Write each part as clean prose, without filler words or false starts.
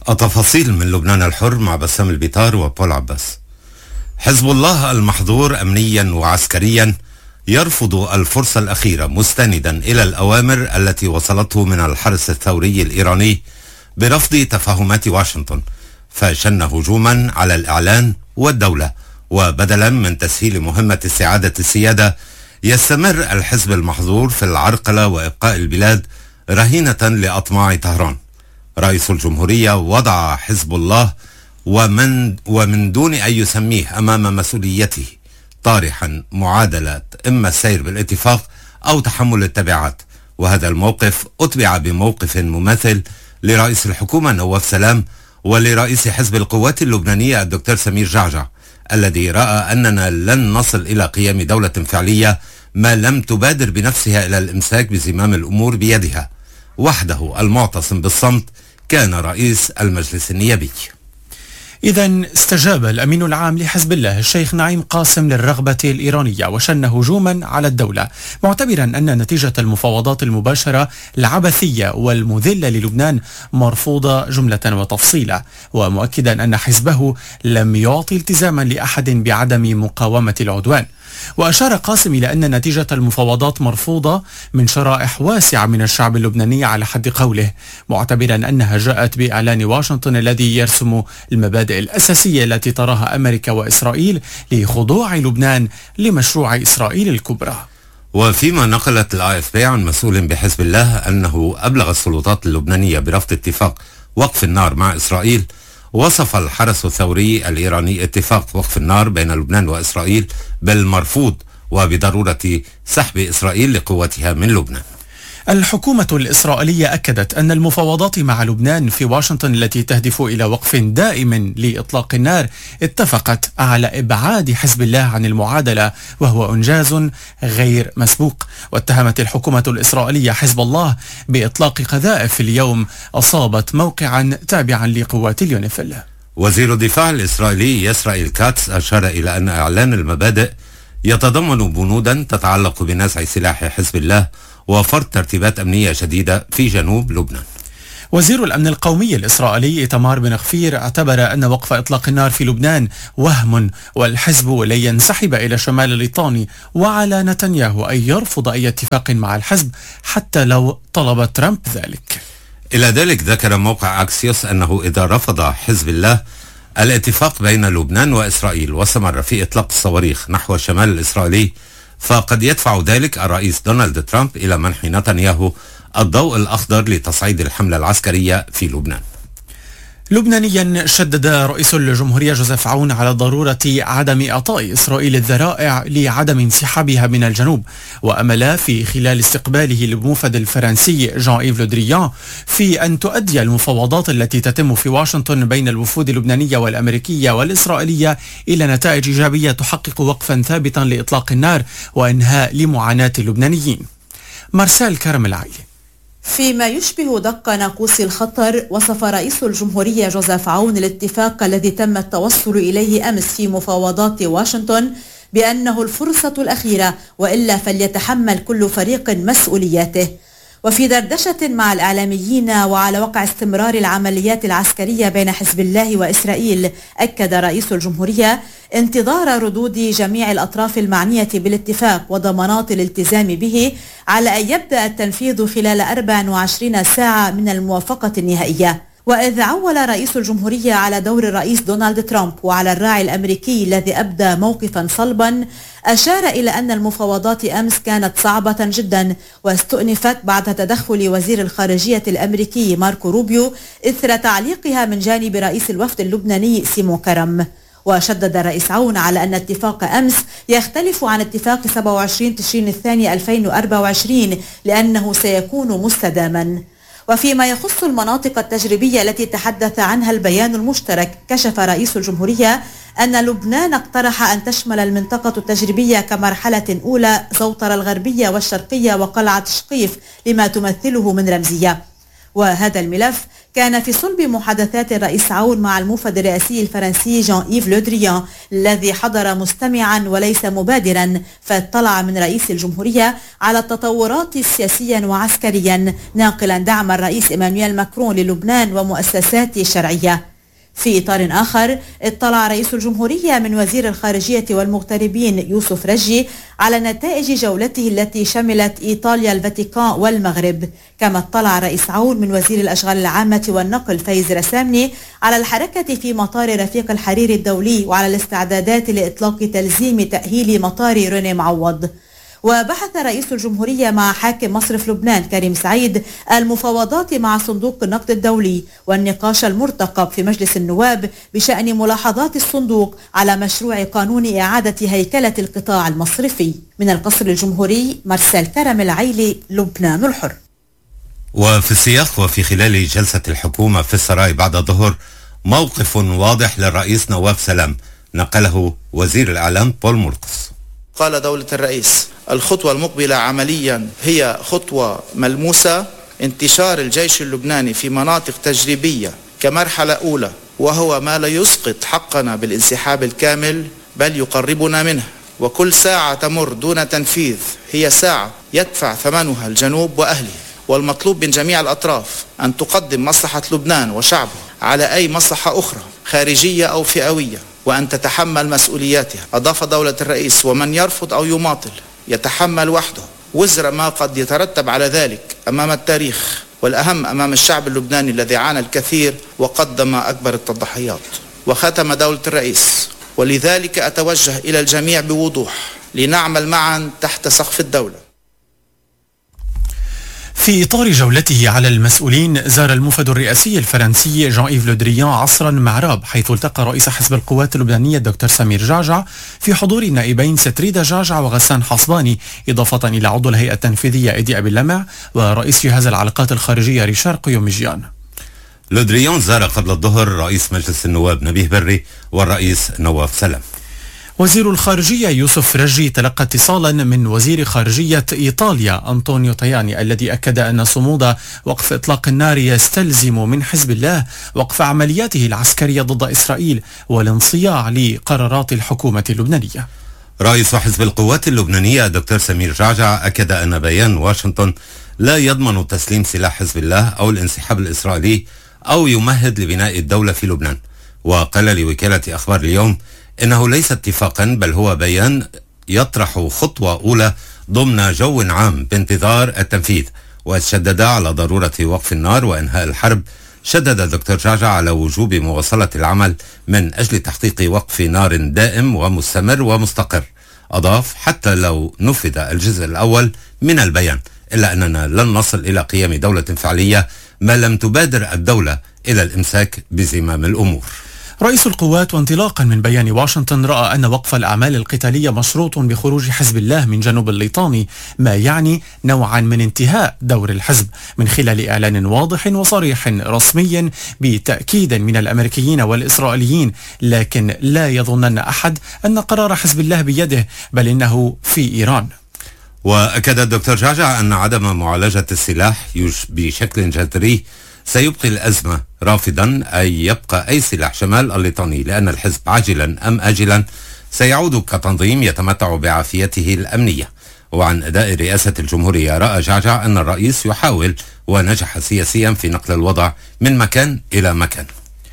التفاصيل من لبنان الحر مع بسام البيطار وبول عباس. حزب الله المحظور أمنيا وعسكريا يرفض الفرصة الأخيرة مستندا إلى الأوامر التي وصلته من الحرس الثوري الإيراني برفض تفاهمات واشنطن، فشن هجوما على الإعلان والدولة. وبدلا من تسهيل مهمة استعادة السيادة، يستمر الحزب المحظور في العرقلة وإبقاء البلاد رهينة لأطماع طهران. رئيس الجمهورية وضع حزب الله ومن دون أن يسميه أمام مسؤوليته، طارحا معادلة إما السير بالاتفاق أو تحمل التبعات. وهذا الموقف أتبع بموقف مماثل لرئيس الحكومة نواف سلام ولرئيس حزب القوات اللبنانية الدكتور سمير جعجع، الذي رأى أننا لن نصل إلى قيام دولة فعلية ما لم تبادر بنفسها إلى الإمساك بزمام الأمور بيدها. وحده المعتصم بالصمت كان رئيس المجلس النيابي. إذن استجاب الأمين العام لحزب الله الشيخ نعيم قاسم للرغبة الإيرانية وشن هجوما على الدولة، معتبرا أن نتيجة المفاوضات المباشرة العبثية والمذلة للبنان مرفوضة جملة وتفصيلا، ومؤكدا أن حزبه لم يعطي التزاما لأحد بعدم مقاومة العدوان. وأشار قاسم إلى أن نتيجة المفاوضات مرفوضة من شرائح واسعة من الشعب اللبناني على حد قوله، معتبرا أنها جاءت بإعلان واشنطن الذي يرسم المبادئ الأساسية التي تراها أمريكا وإسرائيل لخضوع لبنان لمشروع إسرائيل الكبرى. وفيما نقلت الAFP عن مسؤول بحزب الله أنه أبلغ السلطات اللبنانية برفض اتفاق وقف النار مع إسرائيل، وصف الحرس الثوري الإيراني اتفاق وقف النار بين لبنان وإسرائيل بالمرفوض وبضرورة سحب إسرائيل لقواتها من لبنان. الحكومة الإسرائيلية أكدت أن المفاوضات مع لبنان في واشنطن التي تهدف إلى وقف دائم لإطلاق النار اتفقت على إبعاد حزب الله عن المعادلة، وهو إنجاز غير مسبوق. واتهمت الحكومة الإسرائيلية حزب الله بإطلاق قذائف اليوم أصابت موقعا تابعا لقوات اليونيفيل. وزير الدفاع الإسرائيلي إسرائيل كاتس أشار إلى أن إعلان المبادئ يتضمن بنودا تتعلق بنزع سلاح حزب الله وفرض ترتيبات أمنية شديدة في جنوب لبنان. وزير الأمن القومي الإسرائيلي إيتمار بن غفير اعتبر أن وقف إطلاق النار في لبنان وهم، والحزب لن ينسحب إلى شمال الليطاني، وعلى نتنياهو أن يرفض أي اتفاق مع الحزب حتى لو طلب ترامب ذلك. إلى ذلك ذكر موقع أكسيوس أنه إذا رفض حزب الله الاتفاق بين لبنان وإسرائيل واستمر في إطلاق الصواريخ نحو الشمال الإسرائيلي، فقد يدفع ذلك الرئيس دونالد ترامب إلى منح نتنياهو الضوء الأخضر لتصعيد الحملة العسكرية في لبنان. لبنانيا شدد رئيس الجمهورية جوزيف عون على ضرورة عدم إعطاء إسرائيل الذرائع لعدم انسحابها من الجنوب، وأمل في خلال استقباله للموفد الفرنسي جان إيف لودريان في أن تؤدي المفاوضات التي تتم في واشنطن بين الوفود اللبنانية والأمريكية والإسرائيلية إلى نتائج إيجابية تحقق وقفا ثابتا لإطلاق النار وإنهاء لمعاناة اللبنانيين. مارسيل كرم العائلي. فيما يشبه دق ناقوس الخطر، وصف رئيس الجمهورية جوزيف عون الاتفاق الذي تم التوصل إليه أمس في مفاوضات واشنطن بأنه الفرصة الأخيرة، وإلا فليتحمل كل فريق مسؤولياته. وفي دردشة مع الإعلاميين وعلى وقع استمرار العمليات العسكرية بين حزب الله وإسرائيل، أكد رئيس الجمهورية انتظار ردود جميع الأطراف المعنية بالاتفاق وضمانات الالتزام به على أن يبدأ التنفيذ خلال 24 ساعة من الموافقة النهائية. وإذ عول رئيس الجمهورية على دور الرئيس دونالد ترامب وعلى الراعي الأمريكي الذي أبدى موقفا صلبا، أشار إلى أن المفاوضات أمس كانت صعبة جدا واستؤنفت بعد تدخل وزير الخارجية الأمريكي ماركو روبيو إثر تعليقها من جانب رئيس الوفد اللبناني سيمو كرم. وشدد الرئيس عون على أن اتفاق أمس يختلف عن اتفاق 27 تشرين الثاني 2024 لأنه سيكون مستداما. وفيما يخص المناطق التجريبية التي تحدث عنها البيان المشترك، كشف رئيس الجمهورية أن لبنان اقترح أن تشمل المنطقة التجريبية كمرحلة أولى زوطر الغربية والشرقية وقلعة شقيف لما تمثله من رمزية. وهذا الملف كان في صلب محادثات الرئيس عون مع الموفد الرئاسي الفرنسي جان إيف لو دريان الذي حضر مستمعا وليس مبادرا، فاطلع من رئيس الجمهورية على التطورات سياسيا وعسكريا، ناقلا دعم الرئيس إيمانويل ماكرون للبنان ومؤسساته الشرعية. في إطار آخر، اطلع رئيس الجمهورية من وزير الخارجية والمغتربين يوسف رجي على نتائج جولته التي شملت إيطاليا، الفاتيكان والمغرب. كما اطلع رئيس عون من وزير الأشغال العامة والنقل فايز رسامني على الحركة في مطار رفيق الحريري الدولي وعلى الاستعدادات لإطلاق تلزيم تأهيل مطار روني معوض. وبحث رئيس الجمهورية مع حاكم مصرف لبنان كريم سعيد المفاوضات مع صندوق النقد الدولي والنقاش المرتقب في مجلس النواب بشأن ملاحظات الصندوق على مشروع قانون إعادة هيكلة القطاع المصرفي. من القصر الجمهوري، مرسال كرم العيلي، لبنان الحر. وفي السياق وفي خلال جلسة الحكومة في السراي بعد الظهر، موقف واضح للرئيس نواف سلام نقله وزير الإعلام بول مرقس. قال دولة الرئيس: الخطوة المقبلة عمليا هي خطوة ملموسة، انتشار الجيش اللبناني في مناطق تجريبية كمرحلة أولى، وهو ما لا يسقط حقنا بالانسحاب الكامل بل يقربنا منه، وكل ساعة تمر دون تنفيذ هي ساعة يدفع ثمنها الجنوب وأهله. والمطلوب من جميع الأطراف أن تقدم مصلحة لبنان وشعبه على أي مصلحة أخرى خارجية أو فئوية، وأن تتحمل مسؤولياتها. أضاف دولة الرئيس: ومن يرفض أو يماطل يتحمل وحده وزر ما قد يترتب على ذلك أمام التاريخ، والأهم أمام الشعب اللبناني الذي عانى الكثير وقدم أكبر التضحيات. وختم دولة الرئيس: ولذلك أتوجه إلى الجميع بوضوح لنعمل معا تحت سقف الدولة. في إطار جولته على المسؤولين، زار الموفد الرئاسي الفرنسي جان إيف لو دريان عصرا معراب، حيث التقى رئيس حزب القوات اللبنانية الدكتور سمير جعجع في حضور النائبين ستريدا جعجع وغسان حصباني، إضافة إلى عضو الهيئة التنفيذية إيدي أبي اللمع ورئيس جهاز العلاقات الخارجية ريشار قيوميجيان. لو دريان زار قبل الظهر رئيس مجلس النواب نبيه بري والرئيس نواف سلام. وزير الخارجية يوسف رجي تلقى اتصالا من وزير خارجية إيطاليا أنطونيو تاياني، الذي أكد أن صمود وقف إطلاق النار يستلزم من حزب الله وقف عملياته العسكرية ضد إسرائيل والانصياع لقرارات الحكومة اللبنانية. رئيس حزب القوات اللبنانية دكتور سمير جعجع أكد أن بيان واشنطن لا يضمن تسليم سلاح حزب الله أو الانسحاب الإسرائيلي أو يمهد لبناء الدولة في لبنان. وقال لوكالة أخبار اليوم إنه ليس اتفاقا بل هو بيان يطرح خطوة أولى ضمن جو عام بانتظار التنفيذ، وشدد على ضرورة وقف النار وإنهاء الحرب. شدد الدكتور جعجع على وجوب مواصلة العمل من أجل تحقيق وقف نار دائم ومستمر ومستقر. أضاف: حتى لو نفذ الجزء الأول من البيان إلا أننا لن نصل إلى قيام دولة فعلية ما لم تبادر الدولة إلى الإمساك بزمام الأمور. رئيس القوات وانطلاقا من بيان واشنطن رأى أن وقف الأعمال القتالية مشروط بخروج حزب الله من جنوب الليطاني، ما يعني نوعا من انتهاء دور الحزب من خلال إعلان واضح وصريح رسمي بتأكيد من الأمريكيين والإسرائيليين، لكن لا يظنن أحد أن قرار حزب الله بيده، بل إنه في إيران. وأكد الدكتور جعجع أن عدم معالجة السلاح بشكل جذري سيبقي الأزمة، رافضا أن يبقى أي سلاح شمال الليطاني، لأن الحزب عاجلا أم آجلا سيعود كتنظيم يتمتع بعافيته الأمنية. وعن أداء رئاسة الجمهورية، رأى جعجع أن الرئيس يحاول ونجح سياسيا في نقل الوضع من مكان إلى مكان.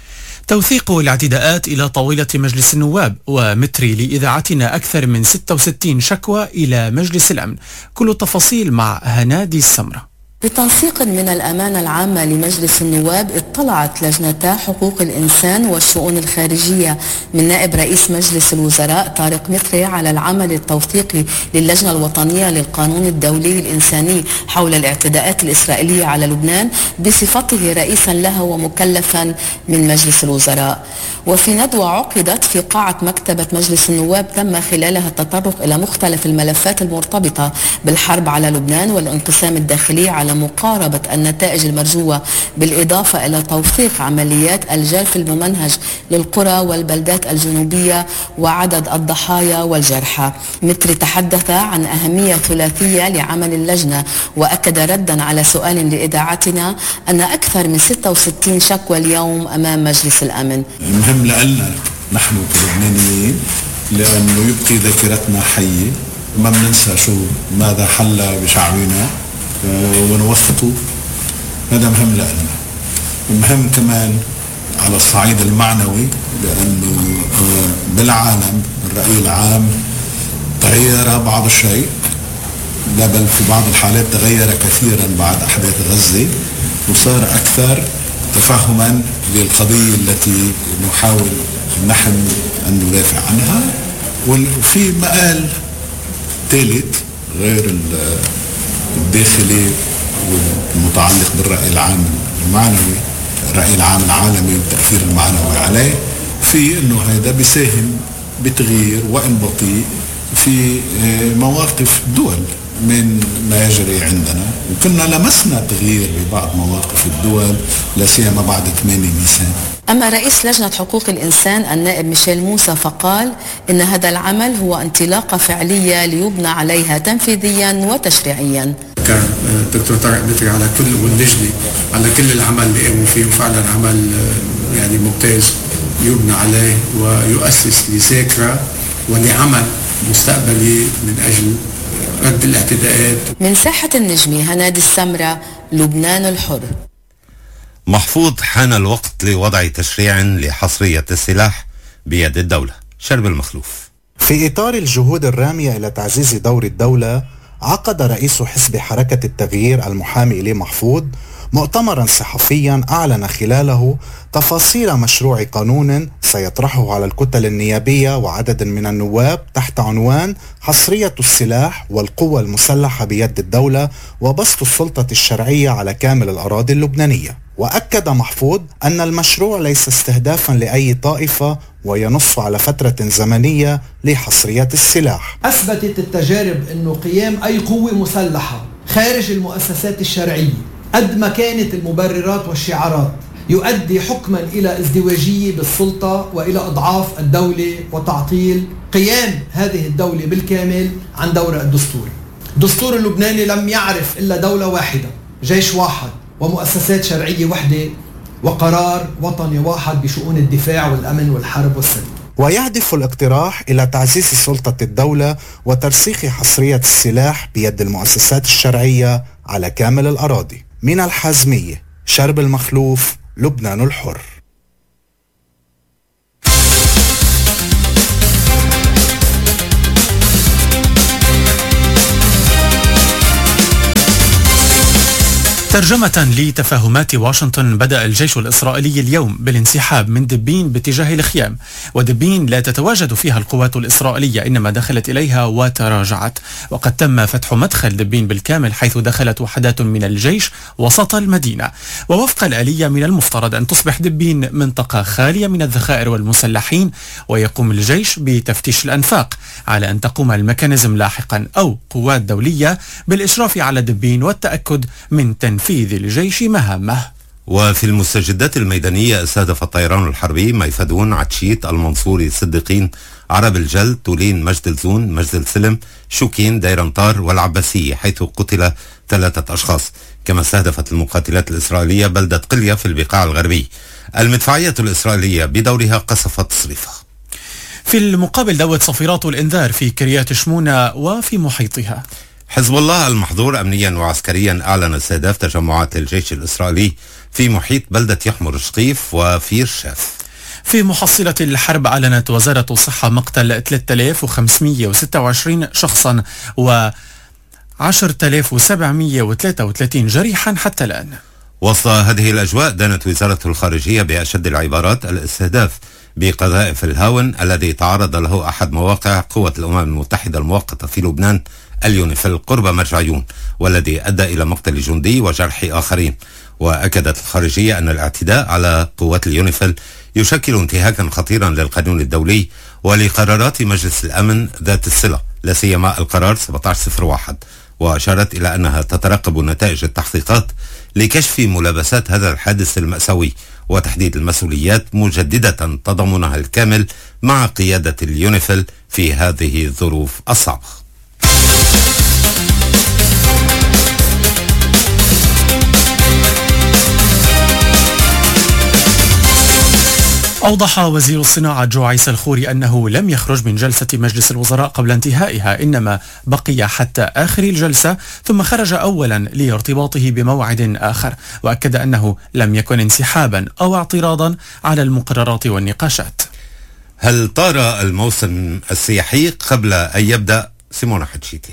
توثيق الاعتداءات إلى طاولة مجلس النواب، ومتري لإذاعتنا أكثر من 66 شكوى إلى مجلس الأمن. كل التفاصيل مع هنادي السمرة. بتنسيق من الأمانة العامة لمجلس النواب، اطلعت لجنتا حقوق الإنسان والشؤون الخارجية من نائب رئيس مجلس الوزراء طارق متري على العمل التوثيقي للجنة الوطنية للقانون الدولي الإنساني حول الاعتداءات الإسرائيلية على لبنان بصفته رئيسا لها ومكلفا من مجلس الوزراء. وفي ندوة عقدت في قاعة مكتبة مجلس النواب تم خلالها التطرق إلى مختلف الملفات المرتبطة بالحرب على لبنان والانقسام الداخلي على أن مقاربة النتائج المرجوة بالإضافة إلى توثيق عمليات الجرف الممنهج للقرى والبلدات الجنوبية وعدد الضحايا والجرحى. متري تحدث عن أهمية ثلاثية لعمل اللجنة، وأكد ردا على سؤال لإذاعتنا أن أكثر من 66 شكوى اليوم أمام مجلس الأمن. مهم لنا نحن كلبنانيين لأنه يبقي ذاكرتنا حية، ما بننسى ماذا حل بشعبنا ونوثقه. هذا مهم لنا. ومهم كمان على الصعيد المعنوي، لأنه بالعالم الرأي العام تغير بعض الشيء، بل في بعض الحالات تغير كثيرا بعد أحداث غزة، وصار أكثر تفهما للقضية التي نحاول نحن أن ندافع عنها. وفي مقال ثالث غير الداخلي والمتعلق بالرأي العام المعنوي، الرأي العام العالمي والتأثير المعنوي عليه، في أنه هذا بيساهم بتغيير وإن بطيء في مواقف دول من ما يجري عندنا، وكنا لمسنا تغيير ببعض مواقف الدول لا سيما بعد 8 نيسان. أما رئيس لجنة حقوق الإنسان النائب ميشيل موسى فقال إن هذا العمل هو انطلاقة فعلية ليبنى عليها تنفيذيا وتشريعيا. كان دكتور طارق متري على كل واللجنة على كل العمل اللي قاموا فيه، وفعلا عمل يعني ممتاز يبنى عليه ويؤسس لذاكرة ولعمل مستقبلي من أجل رد الاعتداءات. من ساحة النجمة هنادي السمرة، لبنان الحر. محفوظ، حان الوقت لوضع تشريع لحصرية السلاح بيد الدولة. شرب المخلوف. في إطار الجهود الرامية إلى تعزيز دور الدولة، عقد رئيس حزب حركة التغيير المحامي إليه محفوظ مؤتمرا صحفيا أعلن خلاله تفاصيل مشروع قانون سيطرحه على الكتل النيابية وعدد من النواب تحت عنوان حصرية السلاح والقوة المسلحة بيد الدولة وبسط السلطة الشرعية على كامل الأراضي اللبنانية. وأكد محفوظ أن المشروع ليس استهدافا لأي طائفة وينص على فترة زمنية لحصرية السلاح. أثبتت التجارب أنه قيام أي قوة مسلحة خارج المؤسسات الشرعية قد ما كانت المبررات والشعارات يؤدي حكما إلى ازدواجية بالسلطة وإلى إضعاف الدولة وتعطيل قيام هذه الدولة بالكامل عن دورها الدستوري. الدستور اللبناني لم يعرف إلا دولة واحدة، جيش واحد، ومؤسسات شرعية وحدة، وقرار وطني واحد بشؤون الدفاع والأمن والحرب والسلم. ويهدف الاقتراح إلى تعزيز سلطة الدولة وترسيخ حصرية السلاح بيد المؤسسات الشرعية على كامل الأراضي. من الحازمية، شرب المخلوف، لبنان الحر. ترجمة لتفاهمات واشنطن، بدأ الجيش الإسرائيلي اليوم بالانسحاب من دبين باتجاه الخيام، ودبين لا تتواجد فيها القوات الإسرائيلية، إنما دخلت إليها وتراجعت. وقد تم فتح مدخل دبين بالكامل، حيث دخلت وحدات من الجيش وسط المدينة. ووفق الآلية من المفترض أن تصبح دبين منطقة خالية من الذخائر والمسلحين، ويقوم الجيش بتفتيش الأنفاق، على أن تقوم الميكانيزم لاحقا أو قوات دولية بالإشراف على دبين والتأكد من تنفيذ الجيش مهامه. وفي المستجدات الميدانية، استهدف الطيران الحربي ميفدون، عتشيت، المنصوري، صديقين، عرب الجل، تولين، مجد الزون، مجد السلم، شوكين، ديرنطار والعباسية، حيث قتل 3 أشخاص. كما استهدفت المقاتلات الإسرائيلية بلدة قلية في البقاع الغربي. المدفعية الإسرائيلية بدورها قصفت صريفها. في المقابل دوت صفيرات الإنذار في كريات شمونة وفي محيطها. حزب الله المحظور أمنيا وعسكريا أعلن استهداف تجمعات للجيش الإسرائيلي في محيط بلدة يحمر شقيف وفير شاف. في محصلة الحرب، أعلنت وزارة الصحة مقتل 3526 شخصا و 10733 جريحا حتى الآن. وسط هذه الأجواء، دانت وزارة الخارجية بأشد العبارات الاستهداف بقذائف الهاون الذي تعرض له أحد مواقع قوة الأمم المتحدة المؤقتة في لبنان، اليونيفيل، قرب مرجعيون، والذي أدى إلى مقتل جندي وجرح آخرين. وأكدت الخارجية أن الاعتداء على قوات اليونيفيل يشكل انتهاكا خطيرا للقانون الدولي ولقرارات مجلس الأمن ذات الصلة، لا سيما القرار 1701. وأشارت إلى أنها تترقب نتائج التحقيقات لكشف ملابسات هذا الحادث المأساوي وتحديد المسؤوليات، مجددة تضامنها الكامل مع قيادة اليونيفيل في هذه الظروف الصعبة. أوضح وزير الصناعة جو عيسى الخوري أنه لم يخرج من جلسة مجلس الوزراء قبل انتهائها، إنما بقي حتى آخر الجلسة ثم خرج أولا لارتباطه بموعد آخر، وأكد أنه لم يكن انسحابا أو اعتراضا على المقررات والنقاشات. هل طار الموسم السياحي قبل أن يبدأ؟ سيمونا حتشيتي.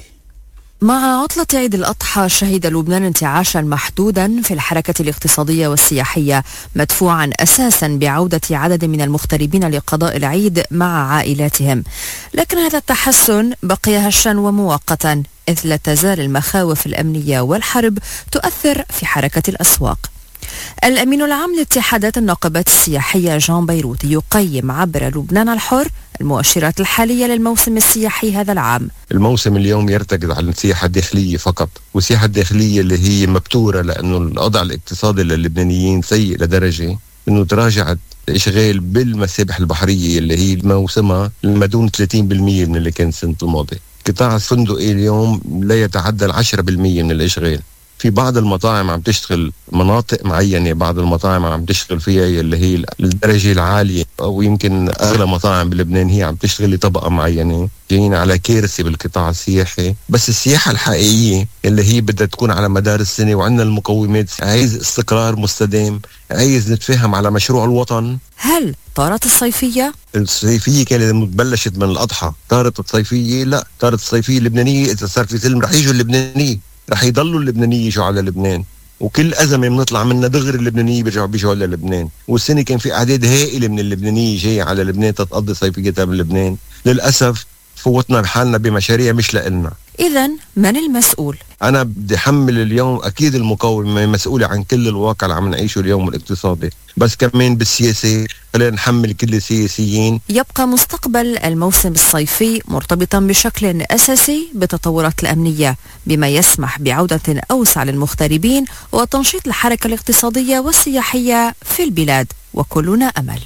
مع عطلة عيد الأضحى شهد لبنان انتعاشا محدودا في الحركة الاقتصادية والسياحية، مدفوعا أساسا بعودة عدد من المغتربين لقضاء العيد مع عائلاتهم، لكن هذا التحسن بقي هشا ومؤقتا، إذ لا تزال المخاوف الأمنية والحرب تؤثر في حركة الأسواق. الأمين العام لاتحادات الناقبات السياحية جان بيروتي يقيم عبر لبنان الحر المؤشرات الحالية للموسم السياحي هذا العام. الموسم اليوم يرتكز على السياحة الداخلية فقط، والسياحة الداخلية اللي هي مبتورة لأنه الوضع الاقتصادي للبنانيين سيء لدرجة أنه تراجعت الإشغال بالمسابح البحرية اللي هي موسمها لمدون 30% من اللي كان السنة الماضية. قطاع الفندقي اليوم لا يتعدى 10% من الإشغال. في بعض المطاعم عم تشتغل مناطق معينة، بعض المطاعم عم تشتغل فيها اللي هي الدرجة العالية، أو يمكن أغلى مطاعم بلبنان هي عم تشتغل لطبقة معينة. جايين على كارثة بالقطاع السياحي، بس السياحة الحقيقية اللي هي بدها تكون على مدار السنة وعندنا المقومات، عايز استقرار مستدام، عايز نتفاهم على مشروع الوطن. هل طارت الصيفية؟ الصيفية كانت بلشت من الأضحى، طارت الصيفية؟ لا، طارت الصيفية اللبنانية. إذا صار في سلم رح يجوا اللبنانية، رح يضلوا اللبنانية يجوا على لبنان، وكل أزمة بنطلع منها دغري اللبنانية بيجوا على لبنان. والسنة كان في أعداد هائلة من اللبنانية جاية على لبنان تتقضي صيفيتها من لبنان. للأسف فوتنا لحالنا بمشاريع مش لإلنا. إذن من المسؤول؟ أنا بدي حمل اليوم أكيد المقاومة مسؤولة عن كل الواقع اللي عم نعيشه اليوم الاقتصادي، بس كمان بالسياسة خلينا نحمل كل السياسيين. يبقى مستقبل الموسم الصيفي مرتبطا بشكل أساسي بالتطورات الأمنية، بما يسمح بعودة أوسع للمغتربين وتنشيط الحركة الاقتصادية والسياحية في البلاد، وكلنا أمل.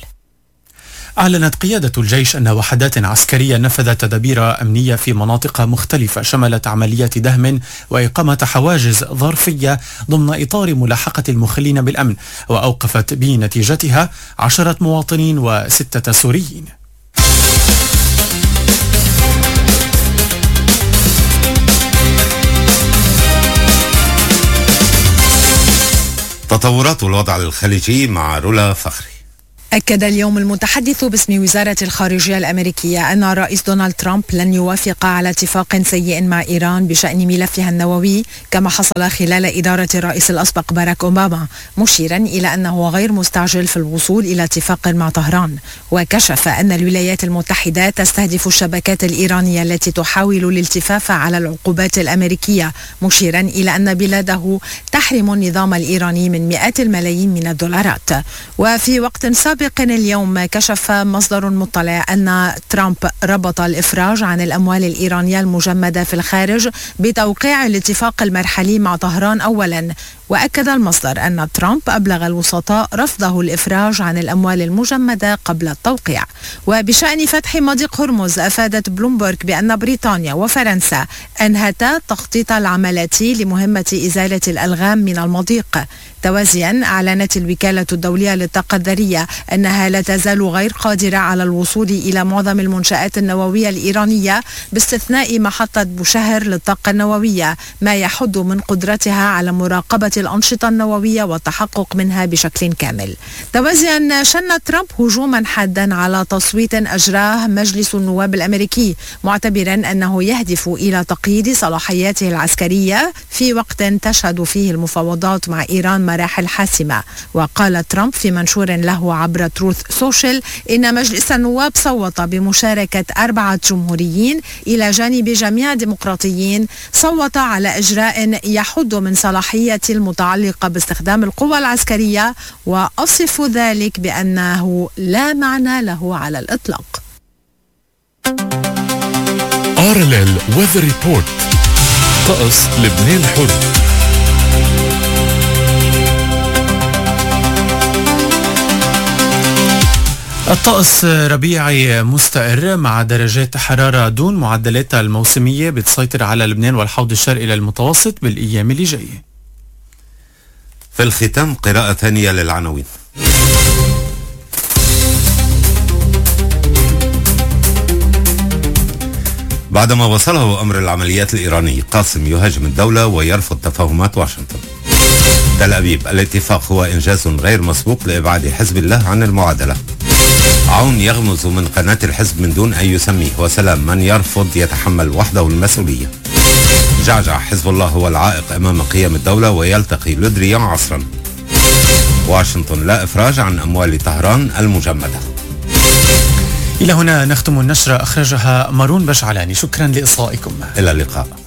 أعلنت قيادة الجيش أن وحدات عسكرية نفذت تدابير أمنية في مناطق مختلفة شملت عمليات دهم وإقامة حواجز ظرفية ضمن إطار ملاحقة المخلين بالأمن، وأوقفت بنتيجتها 10 مواطنين و6 سوريين. تطورات الوضع الخليجي مع رولا فخري. أكد اليوم المتحدث باسم وزارة الخارجية الأمريكية أن الرئيس دونالد ترامب لن يوافق على اتفاق سيء مع إيران بشأن ملفها النووي كما حصل خلال إدارة الرئيس الأسبق باراك أوباما، مشيرا إلى أنه غير مستعجل في الوصول إلى اتفاق مع طهران. وكشف أن الولايات المتحدة تستهدف الشبكات الإيرانية التي تحاول الالتفاف على العقوبات الأمريكية، مشيرا إلى أن بلاده تحرم النظام الإيراني من مئات الملايين من الدولارات. وفي وقت سابق اليوم كشف مصدر مطلع أن ترامب ربط الإفراج عن الأموال الإيرانية المجمدة في الخارج بتوقيع الاتفاق المرحلي مع طهران أولا. وأكد المصدر أن ترامب أبلغ الوسطاء رفضه الإفراج عن الأموال المجمدة قبل التوقيع. وبشأن فتح مضيق هرمز، أفادت بلومبرغ بأن بريطانيا وفرنسا أنهتا تخطيط العملات لمهمة إزالة الألغام من المضيق. توازيا أعلنت الوكالة الدولية للطاقة الذرية أنها لا تزال غير قادرة على الوصول إلى معظم المنشآت النووية الإيرانية باستثناء محطة بوشهر للطاقة النووية، ما يحد من قدرتها على مراقبة الأنشطة النووية والتحقق منها بشكل كامل. توازيا شن ترامب هجوما حادا على تصويت أجراه مجلس النواب الأمريكي، معتبرا أنه يهدف إلى تقييد صلاحياته العسكرية في وقت تشهد فيه المفاوضات مع إيران مراحل حاسمة. وقال ترامب في منشور له عبر تروث سوشيال إن مجلس النواب صوت بمشاركة 4 جمهوريين إلى جانب جميع ديمقراطيين، صوت على إجراء يحد من صلاحية المتعلقة باستخدام القوى العسكرية، وأصف ذلك بأنه لا معنى له على الإطلاق. RLL Weather Report. طقس لبنان الحر. الطقس ربيعي مستقر مع درجات حرارة دون معدلاتها الموسمية بتسيطر على لبنان والحوض الشرقي للمتوسط بالأيام اللي جاية. في الختام قراءة ثانية للعناوين. بعدما وصله أمر العمليات الإيراني، قاسم يهاجم الدولة ويرفض تفاهمات واشنطن. تل أبيب، الاتفاق هو إنجاز غير مسبوق لإبعاد حزب الله عن المعادلة. عون يغمز من قناة الحزب من دون أن يسميه، وسلام من يرفض يتحمل وحده المسؤولية. جعجع، حزب الله هو العائق أمام قيام الدولة ويلتقي لودريان عصرا. واشنطن، لا إفراج عن أموال طهران المجمدة. إلى هنا نختم النشرة، أخرجها مارون بشعلاني. شكرا لإصغائكم. إلى اللقاء.